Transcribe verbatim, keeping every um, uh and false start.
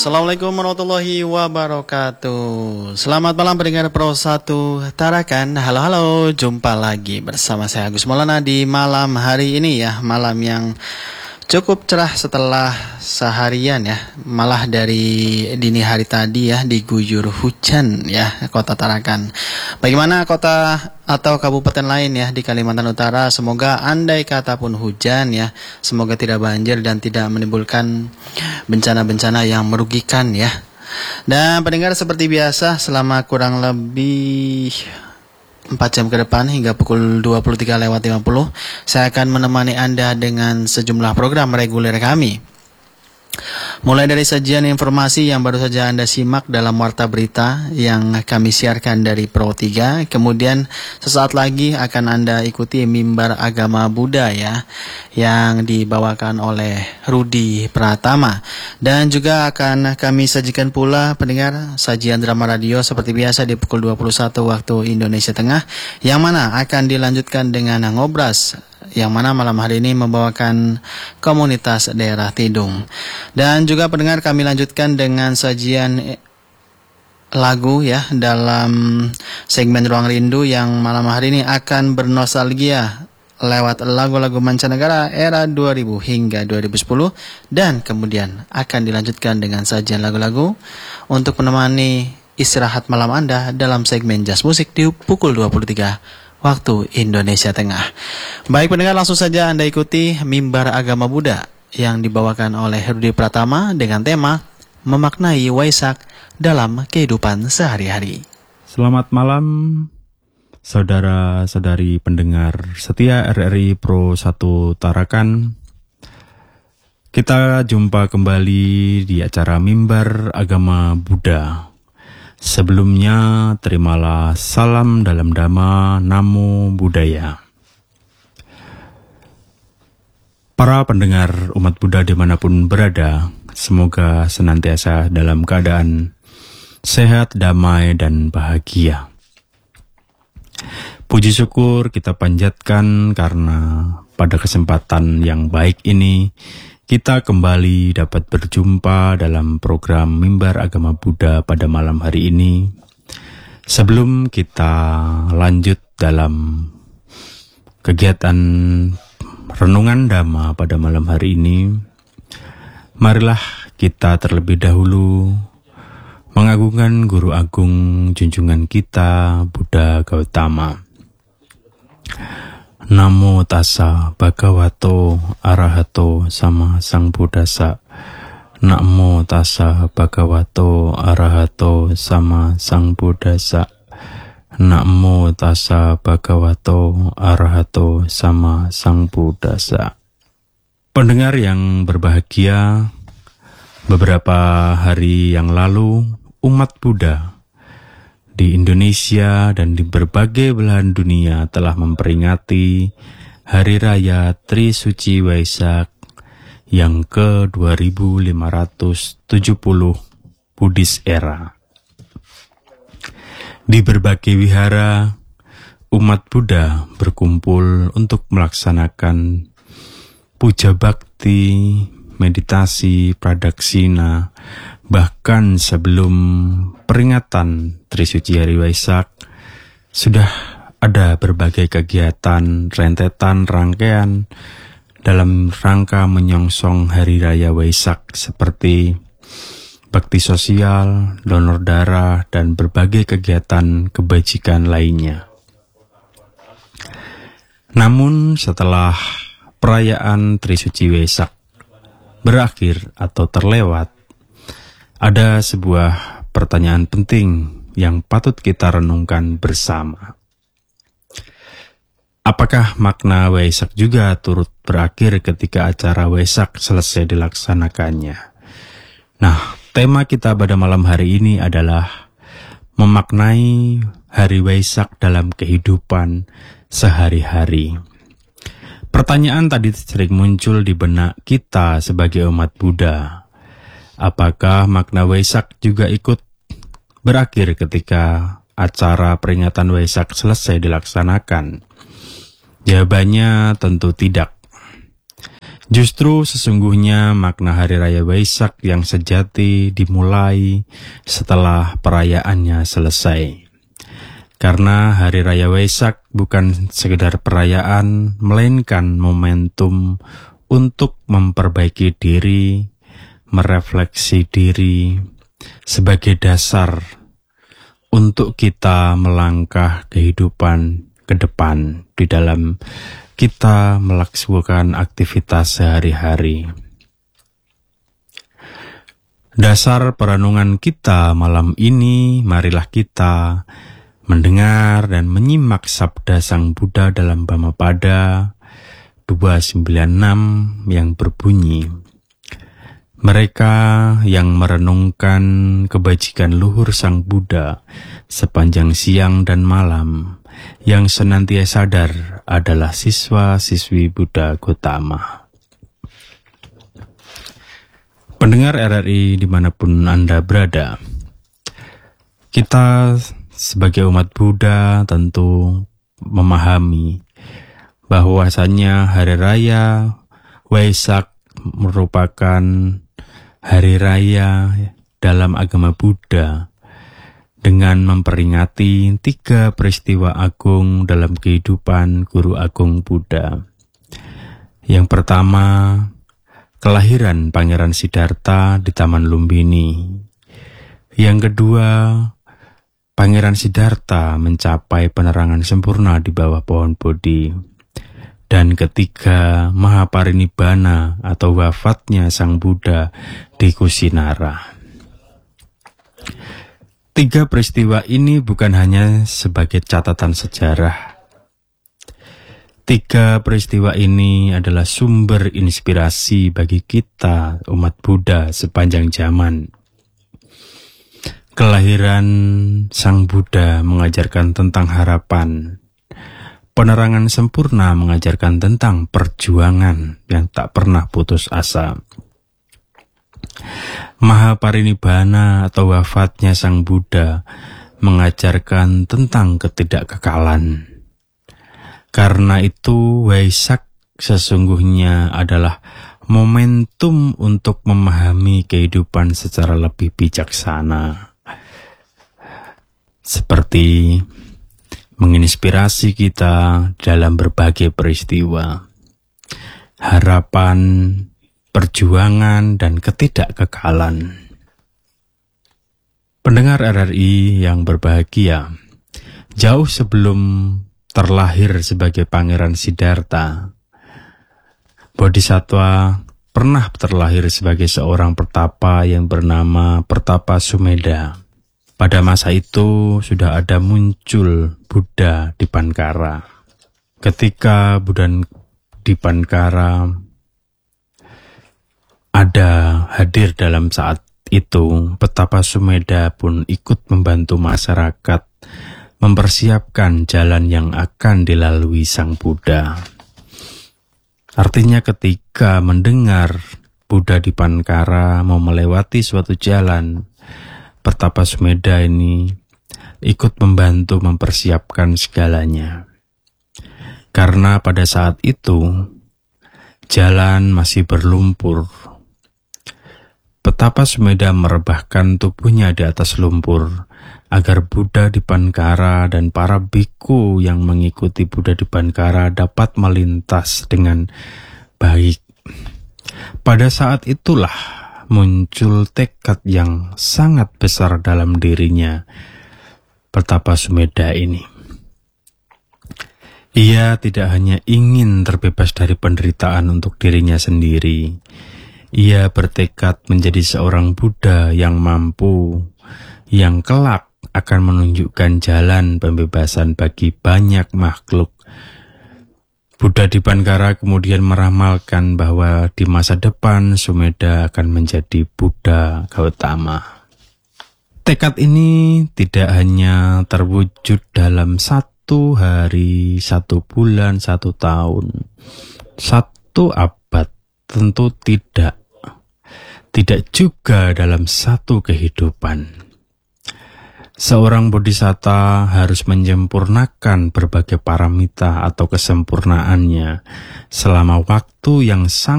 Assalamualaikum warahmatullahi wabarakatuh. Selamat malam pendengar Pro satu Tarakan. Halo halo, jumpa lagi bersama saya Agus Maulana di malam hari ini ya. Malam yang cukup cerah setelah seharian ya. Malah dari dini hari tadi ya diguyur hujan ya Kota Tarakan. Bagaimana kota atau kabupaten lain ya di Kalimantan Utara? Semoga andai kata pun hujan ya, semoga tidak banjir dan tidak menimbulkan bencana-bencana yang merugikan ya. Dan pendengar, seperti biasa selama kurang lebih empat jam ke depan hingga pukul dua puluh tiga lewat lima puluh saya akan menemani Anda dengan sejumlah program reguler kami. Mulai dari sajian informasi yang baru saja Anda simak dalam Warta Berita yang kami siarkan dari Pro tiga. Kemudian sesaat lagi akan Anda ikuti Mimbar Agama Buddha ya, yang dibawakan oleh Rudi Pratama. Dan juga akan kami sajikan pula pendengar sajian drama radio seperti biasa di pukul dua puluh satu waktu Indonesia Tengah, yang mana akan dilanjutkan dengan Ngobras, yang mana malam hari ini membawakan komunitas daerah Tidung. Dan juga pendengar, kami lanjutkan dengan sajian lagu ya dalam segmen Ruang Rindu yang malam hari ini akan bernostalgia lewat lagu-lagu mancanegara era dua ribu hingga dua ribu sepuluh, dan kemudian akan dilanjutkan dengan sajian lagu-lagu untuk menemani istirahat malam Anda dalam segmen Jazz Musik di pukul dua puluh tiga waktu Indonesia Tengah. Baik pendengar, langsung saja Anda ikuti Mimbar Agama Buddha yang dibawakan oleh Rudi Pratama dengan tema Memaknai Waisak dalam Kehidupan Sehari-hari. Selamat malam saudara-saudari pendengar setia R R I Pro satu Tarakan. Kita jumpa kembali di acara Mimbar Agama Buddha. Sebelumnya, terimalah salam dalam Dhamma, Namo Buddhaya. Para pendengar umat Buddha dimanapun berada, semoga senantiasa dalam keadaan sehat, damai, dan bahagia. Puji syukur kita panjatkan karena pada kesempatan yang baik ini, kita kembali dapat berjumpa dalam program Mimbar Agama Buddha pada malam hari ini. Sebelum kita lanjut dalam kegiatan renungan Dhamma pada malam hari ini, marilah kita terlebih dahulu mengagungkan Guru Agung junjungan kita, Buddha Gautama. Namo tassa bhagavato arahato sama sang Buddhasa. Namo tassa bhagavato arahato sama sang Buddhasa. Namo tassa bhagavato arahato sama sang Buddhasa. Pendengar yang berbahagia, beberapa hari yang lalu umat Buddha di Indonesia dan di berbagai belahan dunia telah memperingati Hari Raya Trisuci Waisak yang ke dua ribu lima ratus tujuh puluh Buddhis Era. Di berbagai wihara, umat Buddha berkumpul untuk melaksanakan puja bakti, meditasi, pradaksina, bahkan sebelum peringatan Trisuci Hari Waisak, sudah ada berbagai kegiatan, rentetan, rangkaian dalam rangka menyongsong Hari Raya Waisak seperti bakti sosial, donor darah, dan berbagai kegiatan kebajikan lainnya. Namun setelah perayaan Trisuci Waisak berakhir atau terlewat, ada sebuah pertanyaan penting yang patut kita renungkan bersama. Apakah makna Waisak juga turut berakhir ketika acara Waisak selesai dilaksanakannya? Nah, tema kita pada malam hari ini adalah memaknai Hari Waisak dalam kehidupan sehari-hari. Pertanyaan tadi sering muncul di benak kita sebagai umat Buddha. Apakah makna Waisak juga ikut berakhir ketika acara peringatan Waisak selesai dilaksanakan? Jawabannya tentu tidak. Justru sesungguhnya makna Hari Raya Waisak yang sejati dimulai setelah perayaannya selesai. Karena Hari Raya Waisak bukan sekedar perayaan, melainkan momentum untuk memperbaiki diri, merefleksi diri, sebagai dasar untuk kita melangkah kehidupan ke depan di dalam kita melaksanakan aktivitas sehari-hari. Dasar perenungan kita malam ini, marilah kita mendengar dan menyimak sabda Sang Buddha dalam Dhammapada dua sembilan enam yang berbunyi, mereka yang merenungkan kebajikan luhur Sang Buddha sepanjang siang dan malam, yang senantiasa sadar adalah siswa-siswi Buddha Gautama. Pendengar R R I dimanapun Anda berada, kita sebagai umat Buddha tentu memahami bahwasannya Hari Raya Waisak merupakan hari raya dalam agama Buddha dengan memperingati tiga peristiwa agung dalam kehidupan Guru Agung Buddha. Yang pertama, kelahiran Pangeran Siddhartha di Taman Lumbini. Yang kedua, Pangeran Siddhartha mencapai penerangan sempurna di bawah pohon Bodhi. Dan ketiga, Mahaparinibbana atau wafatnya Sang Buddha di Kusinara. Tiga peristiwa ini bukan hanya sebagai catatan sejarah. Tiga peristiwa ini adalah sumber inspirasi bagi kita, umat Buddha sepanjang zaman. Kelahiran Sang Buddha mengajarkan tentang harapan. Penerangan sempurna mengajarkan tentang perjuangan yang tak pernah putus asa. Mahaparinibbana atau wafatnya Sang Buddha mengajarkan tentang ketidakkekalan. Karena itu Waisak sesungguhnya adalah momentum untuk memahami kehidupan secara lebih bijaksana. Seperti menginspirasi kita dalam berbagai peristiwa, harapan, perjuangan, dan ketidakkekalan. Pendengar R R I yang berbahagia, jauh sebelum terlahir sebagai Pangeran Siddhartha, Bodhisattva pernah terlahir sebagai seorang pertapa yang bernama Pertapa Sumedha. Pada masa itu sudah ada muncul Buddha Dipankara. Ketika Buddha Dipankara ada hadir dalam saat itu, Pertapa Sumedha pun ikut membantu masyarakat mempersiapkan jalan yang akan dilalui Sang Buddha. Artinya ketika mendengar Buddha Dipankara mau melewati suatu jalan, Pertapa Sumedha ini ikut membantu mempersiapkan segalanya. Karena pada saat itu, jalan masih berlumpur. Pertapa Sumedha merebahkan tubuhnya di atas lumpur, agar Buddha Dipankara dan para biku yang mengikuti Buddha Dipankara dapat melintas dengan baik. Pada saat itulah muncul tekad yang sangat besar dalam dirinya, Pertapa Sumedha ini. Ia tidak hanya ingin terbebas dari penderitaan untuk dirinya sendiri. Ia bertekad menjadi seorang Buddha yang mampu, yang kelak akan menunjukkan jalan pembebasan bagi banyak makhluk. Buddha Dipankara kemudian meramalkan bahwa di masa depan Sumedha akan menjadi Buddha Gautama. Tekad ini tidak hanya terwujud dalam satu hari, satu bulan, satu tahun, satu abad, tentu tidak. Tidak juga dalam satu kehidupan. Seorang bodhisatta harus menyempurnakan berbagai paramita atau kesempurnaannya selama waktu yang sangat